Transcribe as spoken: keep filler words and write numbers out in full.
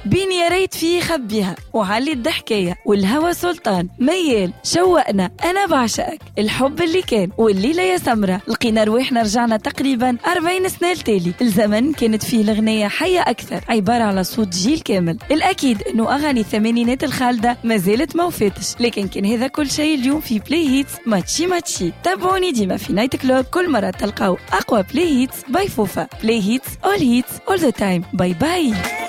بين يا ريت فيه خبيها وعلي الضحكية والهوى سلطان ميال شوقنا أنا بعشقك الحب اللي كان والليلة يا سمرة لقينا رواحنا رجعنا تقريبا أربعين سنة لتالي الزمن كانت فيه الأغنية حية أكثر عبارة على صوت جيل كامل. الأكيد أنه أغاني الثمانينات الخالدة ما زالت ما وفاتش لكن كان هذا كل شيء اليوم في بلاي هيتس ماتشي ماتشي. تابعوني ديما في نايت كلوب كل مرة تلقاو أقوى بلاي هيتس باي فوفا. بلاي هيتس all hits all the time. باي باي.